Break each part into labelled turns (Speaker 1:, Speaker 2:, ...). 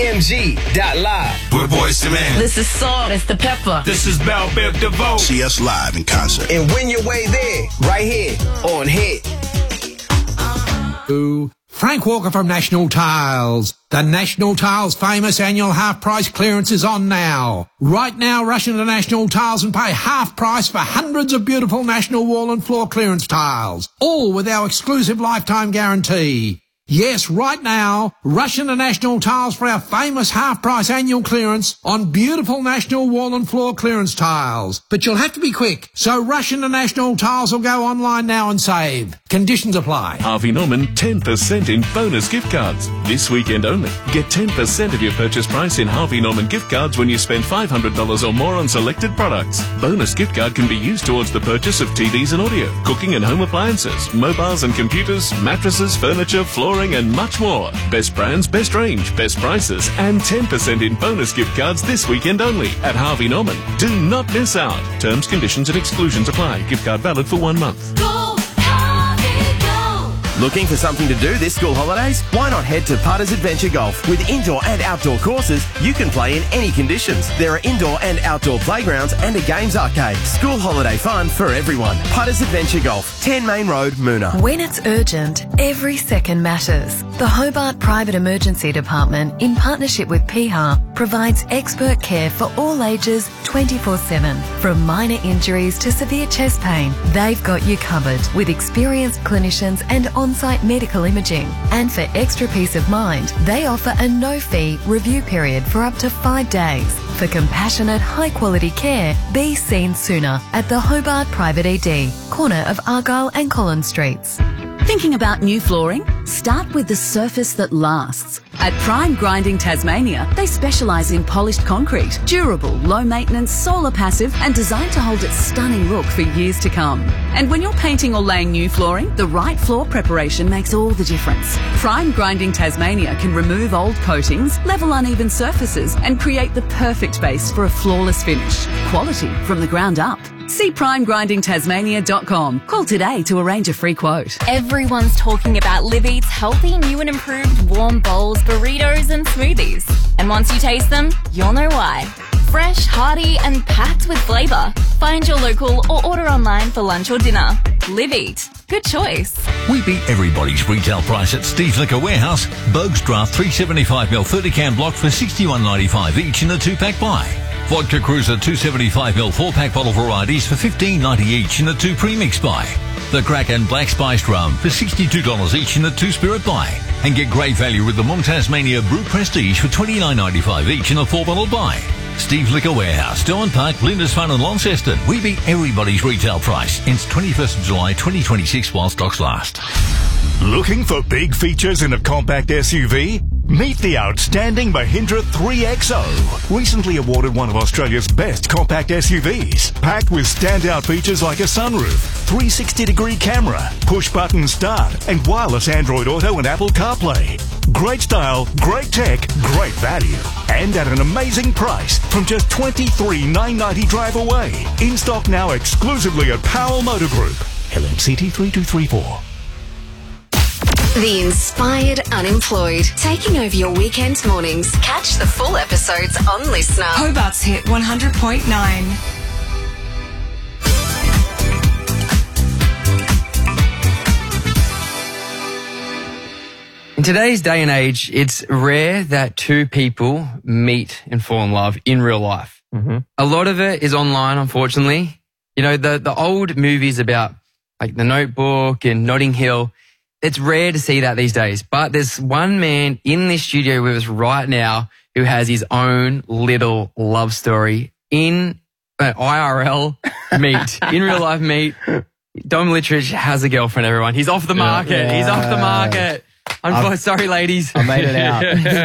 Speaker 1: MG.Live.
Speaker 2: We're Boyz II Men.
Speaker 3: This is Saul. It's the Pepper.
Speaker 2: This is Bell Biv DeVoe.
Speaker 4: See us live in concert.
Speaker 1: And win your way there, right here on Hit.
Speaker 5: Frank Walker from National Tiles. The National Tiles famous annual half-price clearance is on now. Right now, rush into National Tiles and pay half price for hundreds of beautiful National wall and floor clearance tiles, all with our exclusive lifetime guarantee. Yes, right now, rush into National Tiles for our famous half-price annual clearance on beautiful National wall and floor clearance tiles. But you'll have to be quick, so rush into National Tiles or go online now and save. Conditions apply.
Speaker 6: Harvey Norman 10% in bonus gift cards. This weekend only. Get 10% of your purchase price in Harvey Norman gift cards when you spend $500 or more on selected products. Bonus gift card can be used towards the purchase of TVs and audio, cooking and home appliances, mobiles and computers, mattresses, furniture, flooring, and much more. Best brands, best range, best prices, and 10% in bonus gift cards this weekend only at Harvey Norman. Do not miss out. Terms, conditions, and exclusions apply. Gift card valid for 1 month.
Speaker 7: Looking for something to do this school holidays? Why not head to Putters Adventure Golf? With indoor and outdoor courses, you can play in any conditions. There are indoor and outdoor playgrounds and a games arcade. School holiday fun for everyone. Putters Adventure Golf, 10 Main Road, Moona.
Speaker 8: When it's urgent, every second matters. The Hobart Private Emergency Department, in partnership with PIHA, provides expert care for all ages 24/7. From minor injuries to severe chest pain, they've got you covered with experienced clinicians and on-site medical imaging. And for extra peace of mind, they offer a no-fee review period for up to 5 days. For compassionate, high-quality care, be seen sooner at the Hobart Private ED, corner of Argyle and Collins Streets.
Speaker 9: Thinking about new flooring? Start with the surface that lasts. At Prime Grinding Tasmania, they specialise in polished concrete, durable, low-maintenance, solar passive and designed to hold its stunning look for years to come. And when you're painting or laying new flooring, the right floor preparation makes all the difference. Prime Grinding Tasmania can remove old coatings, level uneven surfaces and create the perfect base for a flawless finish. Quality from the ground up. See primegrindingtasmania.com. Call today to arrange a free quote.
Speaker 10: Everyone's talking about Live Eat's healthy, new and improved warm bowls, burritos and smoothies. And once you taste them, you'll know why. Fresh, hearty and packed with flavour. Find your local or order online for lunch or dinner. Live Eat. Good choice.
Speaker 11: We beat everybody's retail price at Steve's Liquor Warehouse. Boag's Draft 375ml 30-can block for $61.95 each in a 2-pack buy. Vodka Cruiser 275ml 4-pack bottle varieties for $15.90 each in a 2 premix buy. The Kraken Black Spiced Rum for $62 each in a 2-spirit buy. And get great value with the Mont Tasmania Brut Prestige for $29.95 each in a 4-bottle buy. Steve's Liquor Warehouse, Darwin Park, Flinders Fun and Launceston. We beat everybody's retail price. Ends 21st of July 2026 while stocks last.
Speaker 12: Looking for big features in a compact SUV? Meet the outstanding Mahindra 3XO, recently awarded one of Australia's best compact SUVs, packed with standout features like a sunroof, 360-degree camera, push-button start, and wireless Android Auto and Apple CarPlay. Great style, great tech, great value, and at an amazing price from just $23,990 drive away. In stock now exclusively at Powell Motor Group. LMCT 3234.
Speaker 13: The Inspired Unemployed, taking over your weekend mornings. Catch the full episodes on Listener.
Speaker 14: Hobart's Hit 100.9.
Speaker 15: In today's day and age, it's rare that two people meet and fall in love in real life. Mm-hmm. A lot of it is online, unfortunately. You know, the old movies about like The Notebook and Notting Hill, it's rare to see that these days. But there's one man in this studio with us right now who has his own little love story in IRL meet, in real life meet. Dom Littridge has a girlfriend, everyone. He's off the market. Yeah. He's off the market. I'm sorry, ladies.
Speaker 16: I made it out.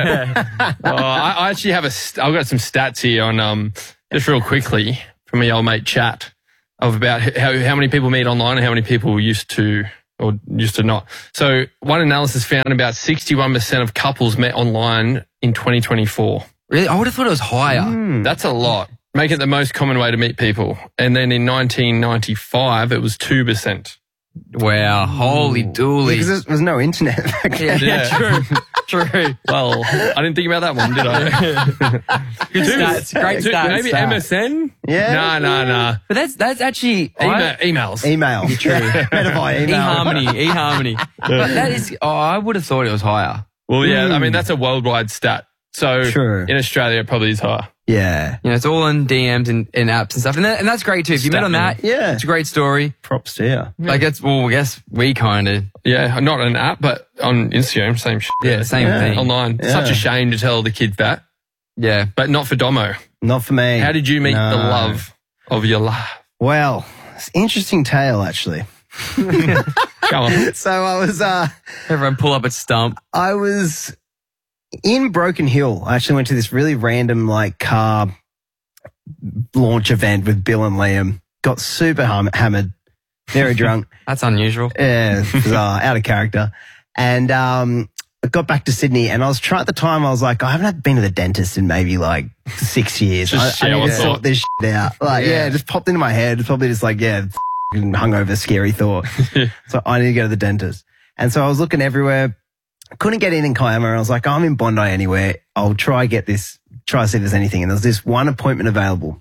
Speaker 16: I actually have I've got some stats here on, just real quickly from my old mate chat of about how many people meet online and how many people used to not. So one analysis found about 61% of couples met online in 2024.
Speaker 15: Really? I would have thought it was higher.
Speaker 16: That's a lot. Make it the most common way to meet people. And then in 1995, it was 2%.
Speaker 15: Wow, holy dooly.
Speaker 3: Because there was no internet back then.
Speaker 15: Yeah, true.
Speaker 16: Well, I didn't think about that one, did I?
Speaker 15: Good stats, great stats.
Speaker 16: Maybe MSN?
Speaker 3: Yeah.
Speaker 16: Nah.
Speaker 15: But that's actually
Speaker 16: Emails.
Speaker 3: Email.
Speaker 15: True.
Speaker 3: Better by email.
Speaker 15: eHarmony. But that is, I would have thought it was higher.
Speaker 16: Well, yeah, I mean, that's a worldwide stat. So
Speaker 3: True.
Speaker 16: in Australia, it probably is higher.
Speaker 3: Yeah.
Speaker 15: You know, it's all in DMs and apps and stuff. And that's great too. If you met on that,
Speaker 3: Yeah.
Speaker 15: it's a great story.
Speaker 3: Props to you.
Speaker 15: Like, I guess we kind of.
Speaker 16: Yeah, not an app, but on Instagram, same shit.
Speaker 15: Yeah, same thing.
Speaker 16: Online.
Speaker 3: Yeah.
Speaker 16: Such a shame to tell the kids that.
Speaker 15: Yeah.
Speaker 16: But not for Domo.
Speaker 3: Not for me.
Speaker 16: How did you meet
Speaker 3: No.
Speaker 16: the love of your life?
Speaker 3: Well, it's an interesting tale, actually.
Speaker 16: Go on.
Speaker 3: So I was,
Speaker 15: Everyone pull up at Stump.
Speaker 3: I was in Broken Hill. I actually went to this really random, like, car launch event with Bill and Liam. Got super hammered, very drunk.
Speaker 15: That's unusual.
Speaker 3: Yeah, bizarre, out of character. And I got back to Sydney, and I was trying at the time. I was like, I haven't been to the dentist in maybe like 6 years. I need to sort this shit out. Like, yeah, it just popped into my head. It's probably just like, hungover, scary thought. So I need to go to the dentist. And so I was looking everywhere. I couldn't get in Kiama. I was like, I'm in Bondi anywhere. I'll try see if there's anything. And there was this one appointment available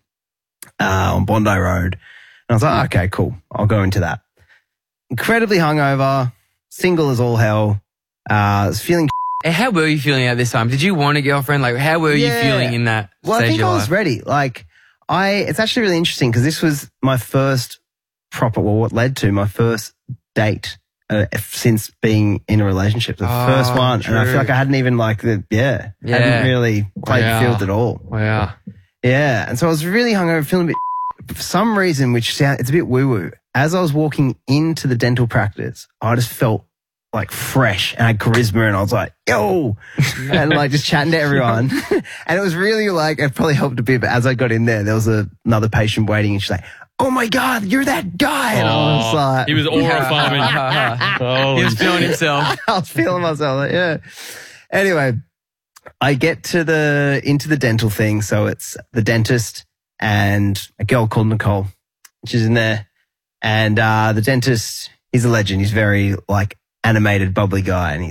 Speaker 3: on Bondi Road. And I was like, okay, cool. I'll go into that. Incredibly hungover, single as all hell. I was feeling.
Speaker 15: How were you feeling at this time? Did you want a girlfriend? Like, how were you feeling in that
Speaker 3: Well,
Speaker 15: stage
Speaker 3: I think
Speaker 15: of
Speaker 3: I
Speaker 15: your
Speaker 3: was
Speaker 15: life?
Speaker 3: ready. Like, it's actually really interesting because this was my first what led to my first date since being in a relationship. The first one.
Speaker 15: True.
Speaker 3: And I feel like I hadn't even hadn't really played the field at all.
Speaker 16: Wow.
Speaker 3: Yeah. And so I was really hungover, feeling a bit, for some reason, it's a bit woo-woo. As I was walking into the dental practice, I just felt like fresh and I had charisma and I was like, yo, and like just chatting to everyone. And it was really like, it probably helped a bit, but as I got in there was another patient waiting and she's like, oh my God, you're that guy. And I was like,
Speaker 16: he was aura farming.
Speaker 15: He was feeling himself.
Speaker 3: I was feeling myself. Like, yeah. Anyway, I get into the dental thing. So it's the dentist and a girl called Nicole. She's in there. And the dentist, he's a legend. He's very like animated, bubbly guy. And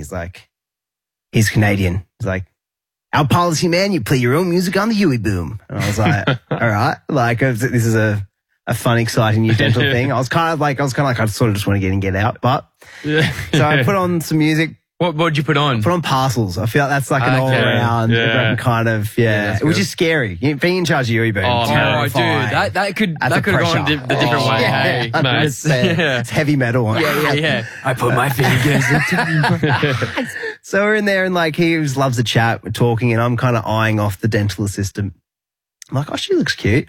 Speaker 3: he's Canadian. He's like, our policy, man, you play your own music on the Huey Boom. And I was like, all right. Like, this is a fun, exciting new dental thing. I was kind of like, I sort of just want to get in, get out. But so I put on some music.
Speaker 15: What did you put on?
Speaker 3: Put on Parcels. I feel like that's like an all around kind of, which is scary. Being in charge of Huey Boom.
Speaker 15: Oh, dude, that could have gone the different way. Hey, mate.
Speaker 3: It's heavy metal.
Speaker 15: Yeah. I put my fingers into.
Speaker 3: So we're in there and like he just loves the chat. We're talking and I'm kind of eyeing off the dental assistant. I'm like, oh, she looks cute.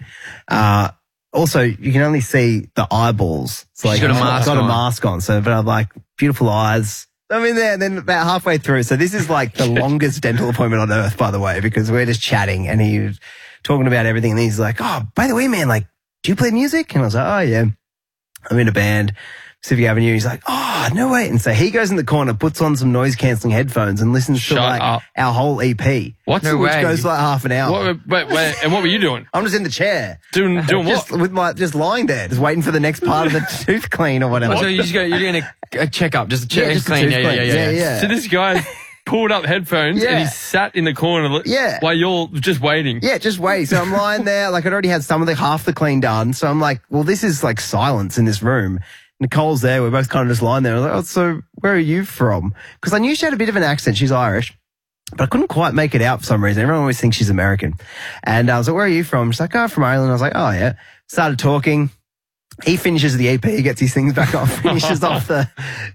Speaker 3: Also, you can only see the eyeballs. It's like
Speaker 15: She's got
Speaker 3: a mask on. So, but I'm like, beautiful eyes. I'm in there and then about halfway through. So this is like the longest dental appointment on earth, by the way, because we're just chatting and he was talking about everything. And he's like, oh, by the way, man, like, do you play music? And I was like, oh, yeah, I'm in a band, Pacific Avenue. He's like, oh, no way. And so he goes in the corner, puts on some noise cancelling headphones and listens to like our whole EP.
Speaker 16: What?
Speaker 3: Which goes for like half an hour.
Speaker 16: Wait, and what were you doing?
Speaker 3: I'm just in the chair.
Speaker 16: Doing what?
Speaker 3: Just lying there, just waiting for the next part of the tooth clean or whatever.
Speaker 15: So you're doing a checkup, just a check clean. Yeah.
Speaker 16: So this guy pulled up headphones and he sat in the corner while you're just waiting.
Speaker 3: Yeah, just waiting. So I'm lying there, like I'd already had half the clean done. So I'm like, well, this is like silence in this room. Nicole's there. We're both kind of just lying there. I was like, oh, so where are you from? Because I knew she had a bit of an accent. She's Irish. But I couldn't quite make it out for some reason. Everyone always thinks she's American. And I was like, where are you from? She's like, oh, from Ireland. I was like, oh, yeah. Started talking. He finishes the EP, gets his things back off, finishes off the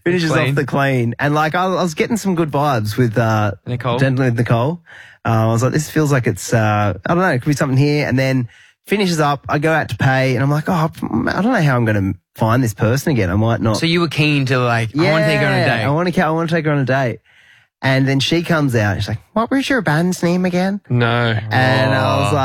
Speaker 3: clean. And like, I was getting some good vibes with,
Speaker 15: Nicole.
Speaker 3: Gently with Nicole. I was like, this feels like it's, I don't know, it could be something here. And then finishes up. I go out to pay and I'm like, oh, I don't know how I'm going to find this person again. I might not.
Speaker 15: So you were keen to like, I want to take her on a date.
Speaker 3: I want to take her on a date. And then she comes out. She's like, what was your band's name again?
Speaker 16: No.
Speaker 3: And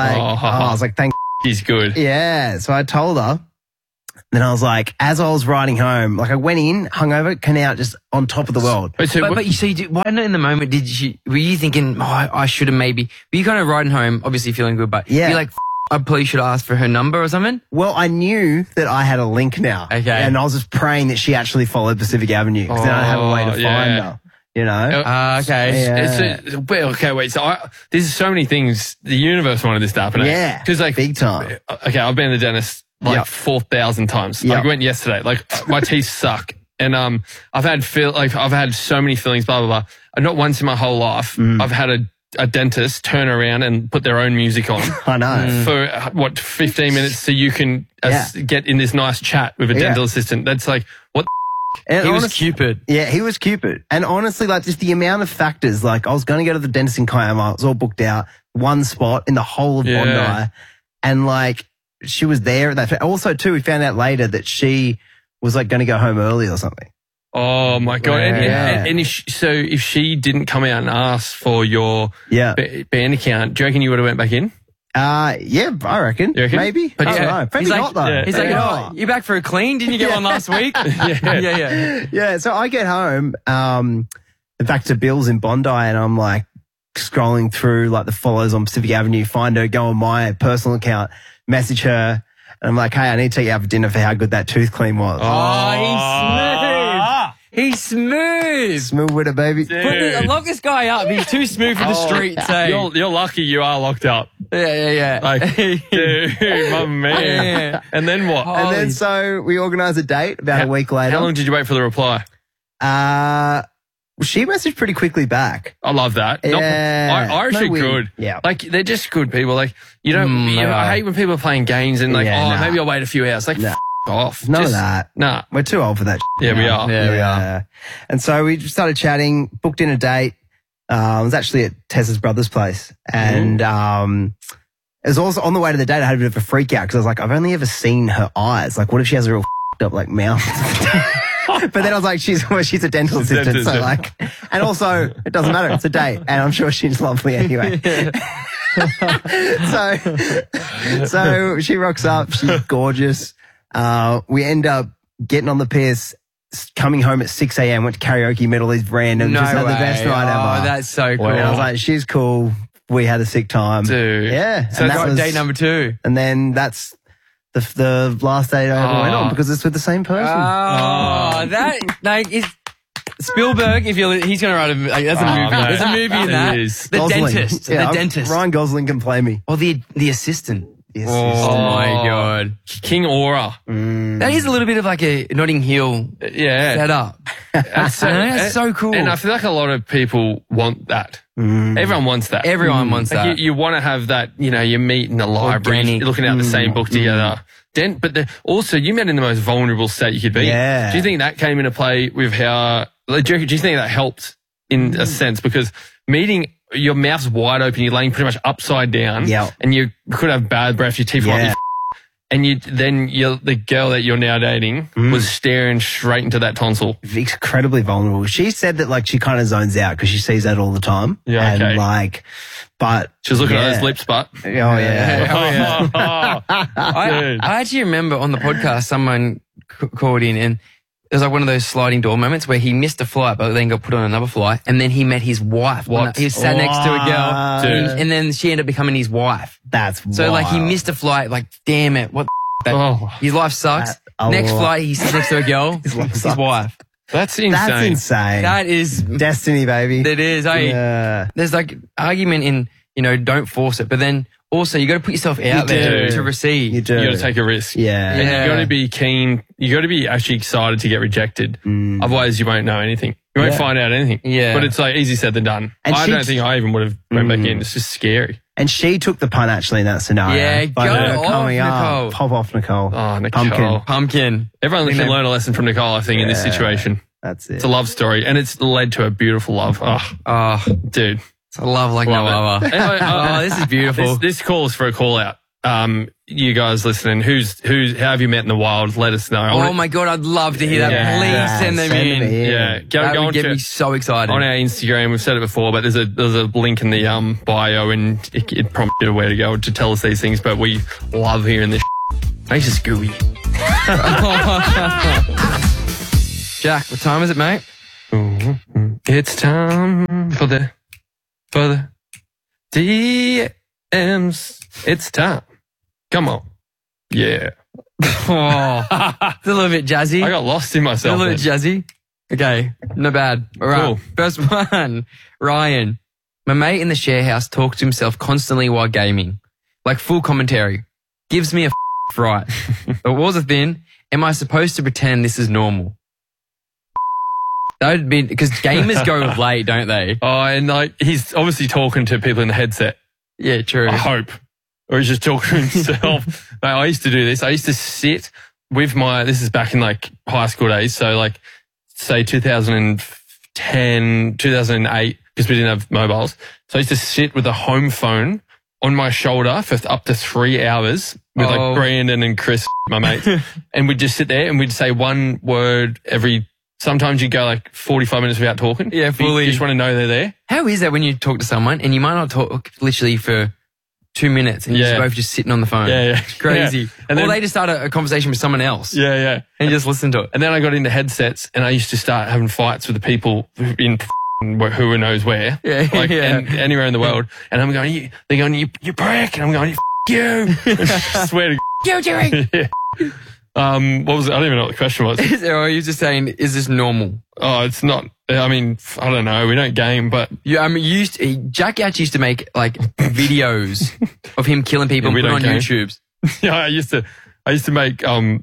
Speaker 3: I was like, thank
Speaker 16: He's good.
Speaker 3: Yeah. So I told her. Then I was like, as I was riding home, like I went in, hungover, came out just on top of the world.
Speaker 15: But you see, why not in the moment were you thinking, I should have maybe, were you kind of riding home, obviously feeling good, but you're like, I probably should ask for her number or something.
Speaker 3: Well, I knew that I had a link now.
Speaker 15: Okay.
Speaker 3: And I was just praying that she actually followed Pacific Avenue because then I'd have a way to find her. You know?
Speaker 15: Okay.
Speaker 3: Yeah.
Speaker 16: Okay, wait. So there's so many things. The universe wanted this to happen.
Speaker 3: Yeah.
Speaker 16: Because like
Speaker 3: big time.
Speaker 16: Okay, I've been to the dentist like 4,000 times.
Speaker 3: Yep.
Speaker 16: Like I went yesterday. Like my teeth suck, and I've had so many fillings. Blah blah blah. And not once in my whole life I've had a dentist turn around and put their own music on.
Speaker 3: I know.
Speaker 16: For 15 minutes so you can get in this nice chat with a dental assistant. That's like what.
Speaker 3: And
Speaker 15: he was Cupid.
Speaker 3: Yeah, he was Cupid. And honestly, like just the amount of factors, like I was going to go to the dentist in Kiama. It was all booked out. One spot in the whole of Bondi. And like she was there. Also too, we found out later that she was like going to go home early or something.
Speaker 16: Oh my God. And if she didn't come out and ask for your band account, do you reckon you would have went back in?
Speaker 3: Yeah, I reckon. Maybe.
Speaker 15: But
Speaker 3: I don't know. Maybe not though.
Speaker 15: Yeah. He's like, oh, you back for a clean? Didn't you get one last week?
Speaker 3: Yeah, so I get home, back to Bill's in Bondi, and I'm like scrolling through like the follows on Pacific Avenue, find her, go on my personal account, message her, and I'm like, hey, I need to take you out for dinner for how good that tooth clean was.
Speaker 15: Oh, he's smooth. He's smooth.
Speaker 3: Smooth with it, baby.
Speaker 15: Lock this guy up. He's too smooth for the streets. Hey.
Speaker 16: You're lucky you are locked up.
Speaker 15: Yeah.
Speaker 16: Like, dude, my man.
Speaker 15: Yeah.
Speaker 16: And then what?
Speaker 3: And then so we organised a date about a week later.
Speaker 16: How long did you wait for the reply?
Speaker 3: She messaged pretty quickly back.
Speaker 16: I love that.
Speaker 3: Yeah.
Speaker 16: Irish are good.
Speaker 3: Yeah.
Speaker 16: Like, they're just good people. Like, you don't, I hate when people are playing games and like, maybe I'll wait a few hours. Like, off.
Speaker 3: None of that.
Speaker 16: Nah.
Speaker 3: We're too old for that.
Speaker 16: Yeah, we are.
Speaker 15: Yeah, we are.
Speaker 3: And so we just started chatting, booked in a date. It was actually at Tessa's brother's place. And it was also on the way to the date, I had a bit of a freak out because I was like, I've only ever seen her eyes. Like, what if she has a real up like mouth? But then I was like, she's a dental assistant. So like, and also it doesn't matter. It's a date. And I'm sure she's lovely anyway. So she rocks up. She's gorgeous. We end up getting on the piss, coming home at 6 a.m., went to karaoke, met all these randoms.
Speaker 15: No
Speaker 3: just had
Speaker 15: way.
Speaker 3: the best night ever.
Speaker 15: Oh, that's so cool.
Speaker 3: And I was like, she's cool. We had a sick time.
Speaker 16: Dude.
Speaker 3: Yeah.
Speaker 15: So that was date number 2.
Speaker 3: And then that's the last date I ever went on because it's with the same person.
Speaker 15: That like is Spielberg. He's going to write that's a movie.
Speaker 16: No.
Speaker 15: There's a movie in that.
Speaker 16: Is.
Speaker 15: The
Speaker 3: Gosling.
Speaker 15: dentist.
Speaker 3: Yeah,
Speaker 15: the dentist.
Speaker 3: Ryan Gosling can play me.
Speaker 15: Or the assistant.
Speaker 3: The
Speaker 15: Oh
Speaker 3: assistant.
Speaker 15: my God.
Speaker 16: King Aura.
Speaker 15: That is a little bit of like a Notting Hill setup.
Speaker 16: That's
Speaker 15: so cool.
Speaker 16: And I feel like a lot of people want that. Everyone wants that.
Speaker 15: Everyone wants
Speaker 16: like
Speaker 15: that.
Speaker 16: You want to have that, you meet in the library,
Speaker 15: Organic.
Speaker 16: looking at the same book together. But also, you met in the most vulnerable state you could be.
Speaker 3: Yeah.
Speaker 16: Do you think that came into play with how, do you think that helped in a sense? Because meeting, your mouth's wide open, you're laying pretty much upside down.
Speaker 3: Yeah.
Speaker 16: And you could have bad breath, your teeth are like, and the girl that you're now dating was staring straight into that tonsil.
Speaker 3: Incredibly vulnerable. She said that like she kind of zones out because she sees that all the time.
Speaker 16: Yeah, okay.
Speaker 3: And like, but
Speaker 16: she was looking at those lips, but
Speaker 3: oh yeah.
Speaker 15: I actually remember on the podcast someone called in and it was like one of those sliding door moments where he missed a flight but then got put on another flight and then he met his wife.
Speaker 16: What?
Speaker 15: He sat next to a girl
Speaker 16: Dude.
Speaker 15: and then she ended up becoming his wife.
Speaker 3: That's
Speaker 15: So like he
Speaker 3: wild.
Speaker 15: missed a flight, like damn it, what the his life sucks. Next flight he sits next to a girl, his wife.
Speaker 16: That's insane.
Speaker 3: That's insane.
Speaker 15: That is
Speaker 3: destiny, baby.
Speaker 15: That is. There's like argument in, don't force it, but then also you got to put yourself out there to receive.
Speaker 3: You do.
Speaker 16: You got to take a risk.
Speaker 3: Yeah.
Speaker 16: And you got to be keen. You got to be actually excited to get rejected. Otherwise, you won't know anything. You won't find out anything.
Speaker 15: Yeah.
Speaker 16: But it's like easy said than done.
Speaker 3: And
Speaker 16: I don't think I even would have went back in. It's just scary.
Speaker 3: And she took the punt actually in that scenario.
Speaker 15: Yeah,
Speaker 3: By
Speaker 15: go
Speaker 3: her
Speaker 15: off,
Speaker 3: coming
Speaker 15: Nicole.
Speaker 3: up. Pop off, Nicole.
Speaker 16: Oh, Nicole.
Speaker 15: Pumpkin.
Speaker 16: Everyone can learn a lesson from Nicole, I think, in this situation.
Speaker 3: That's it.
Speaker 16: It's a love story, and it's led to a beautiful love. Oh, dude.
Speaker 15: It's a love like no other.
Speaker 16: Anyway,
Speaker 15: this is beautiful.
Speaker 16: This calls for a call out. You guys listening, how have you met in the wild? Let us know.
Speaker 15: Oh my God, I'd love to hear that.
Speaker 16: Yeah.
Speaker 15: Please send them in.
Speaker 16: Yeah,
Speaker 15: That would get me so excited.
Speaker 16: On our Instagram, we've said it before, but there's a link in the bio, and it prompts you where to go to tell us these things. But we love hearing this. Makes us gooey.
Speaker 15: Jack, what time is it, mate?
Speaker 16: It's time for the DMs. It's time Come on. Yeah.
Speaker 15: Oh, it's a little bit jazzy.
Speaker 16: I got lost in myself.
Speaker 15: A little bit jazzy. Okay, not bad. All right,
Speaker 16: Cool.
Speaker 15: First one. Ryan. My mate in the share house talks to himself constantly while gaming. Like full commentary. Gives me a fright. But what was the thing? Am I supposed to pretend this is normal? That would be, because gamers go late, don't they?
Speaker 16: Oh, and like, he's obviously talking to people in the headset.
Speaker 15: Yeah, true.
Speaker 16: I hope. Or he's just talking to himself. Mate, I used to do this. I used to sit with this is back in like high school days. So like, say 2010, 2008, because we didn't have mobiles. So I used to sit with a home phone on my shoulder for up to 3 hours with like Brandon and Chris, my mates. And we'd just sit there and we'd say one word sometimes you go like 45 minutes without talking.
Speaker 15: Yeah, fully.
Speaker 16: You just want to know they're there.
Speaker 15: How is that when you talk to someone and you might not talk literally for 2 minutes and you're both just sitting on the phone?
Speaker 16: Yeah.
Speaker 15: It's crazy.
Speaker 16: Yeah. And then
Speaker 15: they just start a conversation with someone else.
Speaker 16: Yeah.
Speaker 15: And you just listen to it.
Speaker 16: And then I got into headsets and I used to start having fights with the people in who knows where.
Speaker 15: Yeah.
Speaker 16: And anywhere in the world. And I'm going, they're going, you prick. And I'm going, you. I swear to
Speaker 15: you, Jerry.
Speaker 16: Yeah. What was it? I don't even know what the question was.
Speaker 15: Or you just saying, is this normal?
Speaker 16: Oh, it's not. I mean, I don't know. We don't game, but
Speaker 15: Jack actually used to make like videos of him killing people and put on YouTube.
Speaker 16: Yeah, I used to make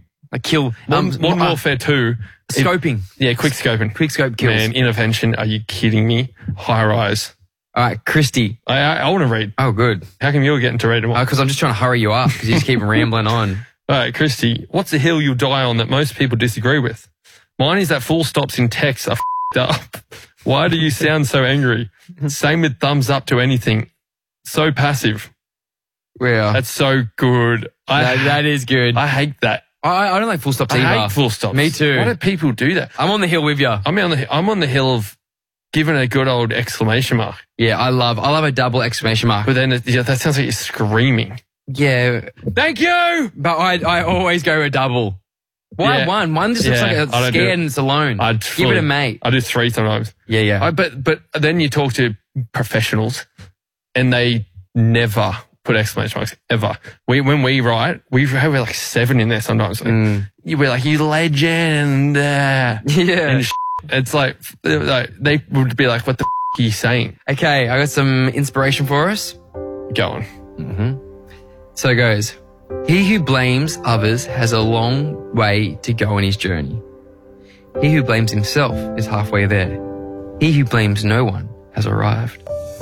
Speaker 16: Modern Warfare 2
Speaker 15: scoping.
Speaker 16: Quick scoping.
Speaker 15: Quick scope kills.
Speaker 16: Man, intervention. Are you kidding me? High rise.
Speaker 15: All right, Christy.
Speaker 16: I want to read.
Speaker 15: Oh, good.
Speaker 16: How come you're getting to read them all?
Speaker 15: Because I'm just trying to hurry you up because you just keep rambling on.
Speaker 16: All right, Christy, what's the hill you'll die on that most people disagree with? Mine is that full stops in text are f***ed up. Why do you sound so angry? Same with thumbs up to anything. So passive.
Speaker 15: Well,
Speaker 16: that's so good.
Speaker 15: That is good.
Speaker 16: I hate that.
Speaker 15: I don't like full stops either.
Speaker 16: I hate full stops.
Speaker 15: Me too.
Speaker 16: Why do people do that?
Speaker 15: I'm on the hill with you.
Speaker 16: I'm on the hill of giving a good old exclamation mark.
Speaker 15: Yeah, I love a double exclamation mark.
Speaker 16: But then that sounds like you're screaming.
Speaker 15: Yeah.
Speaker 16: Thank you!
Speaker 15: But I always go a double. Why one? One just looks like it's scared and it's alone. Give it a mate.
Speaker 16: I do 3 sometimes.
Speaker 15: Yeah.
Speaker 16: But then you talk to professionals and they never put exclamation marks, ever. When we write, we have like 7 in there sometimes. We're like, you legend.
Speaker 15: Yeah.
Speaker 16: And it's like, they would be like, what the are you saying?
Speaker 15: Okay, I got some inspiration for us.
Speaker 16: Go on.
Speaker 15: Mm-hmm. So it goes, he who blames others has a long way to go in his journey. He who blames himself is halfway there. He who blames no one has arrived.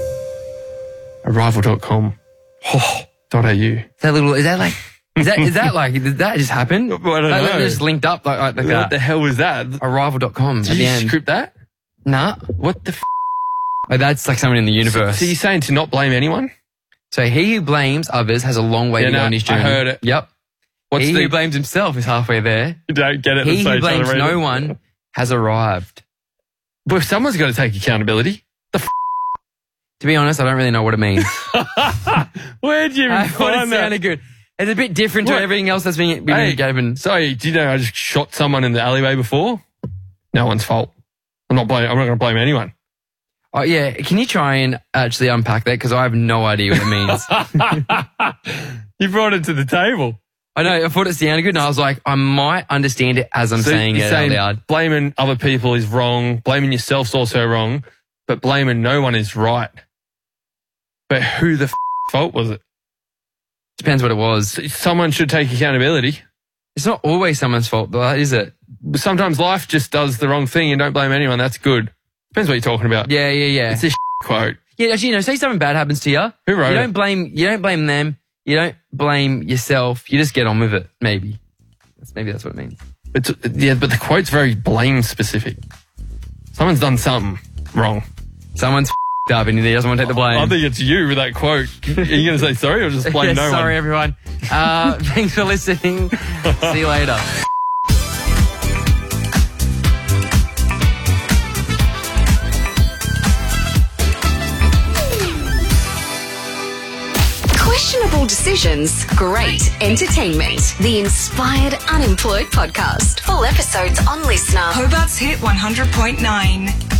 Speaker 16: Arrival.com. .au.
Speaker 15: Did that just happen?
Speaker 16: I don't know.
Speaker 15: That just linked up like that.
Speaker 16: What the hell was that?
Speaker 15: Arrival.com.
Speaker 16: Did you script that?
Speaker 15: Nah.
Speaker 16: What the
Speaker 15: Oh, that's like someone in the universe.
Speaker 16: So you're saying to not blame anyone?
Speaker 15: So he who blames others has a long way to go in his journey.
Speaker 16: I heard it.
Speaker 15: Yep. He who blames himself is halfway there.
Speaker 16: You don't get it.
Speaker 15: He who blames no one has arrived.
Speaker 16: But someone's got to take accountability.
Speaker 15: To be honest, I don't really know what it means.
Speaker 16: Where'd you even find that?
Speaker 15: Sounded good. It's a bit different to everything else that's been given.
Speaker 16: Sorry, do you know I just shot someone in the alleyway before? No one's fault. I'm not going to blame anyone.
Speaker 15: Oh, yeah. Can you try and actually unpack that? Because I have no idea what it means.
Speaker 16: You brought it to the table.
Speaker 15: I know. I thought it sounded good, and I was like, I might understand it as I'm saying it out loud.
Speaker 16: Blaming other people is wrong. Blaming yourself's also wrong. But blaming no one is right. But who the fault was it?
Speaker 15: Depends what it was.
Speaker 16: Someone should take accountability.
Speaker 15: It's not always someone's fault, though, is it?
Speaker 16: Sometimes life just does the wrong thing and don't blame anyone. That's good. Depends what you're talking about.
Speaker 15: Yeah.
Speaker 16: It's this quote.
Speaker 15: Yeah, actually, say something bad happens to you.
Speaker 16: Who wrote it?
Speaker 15: You don't blame them. You don't blame yourself. You just get on with it, maybe. Maybe that's what it means.
Speaker 16: But the quote's very blame specific. Someone's done something wrong.
Speaker 15: Someone's up and he doesn't want to take the blame.
Speaker 16: I think it's you with that quote. Are you going to say sorry or just blame no one?
Speaker 15: Sorry, everyone. Thanks for listening. See you later.
Speaker 13: Questionable decisions, great entertainment. The Inspired Unemployed Podcast. Full episodes on Listener.
Speaker 14: Hobart's Hit 100.9.